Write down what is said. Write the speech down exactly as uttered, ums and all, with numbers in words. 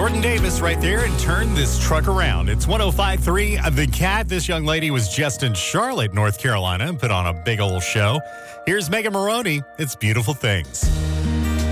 Jordan Davis right there and turn this truck around. It's one oh five point three The Cat. This young lady was just in Charlotte, North Carolina, and put on a big old show. Here's Megan Maroney. It's Beautiful Things.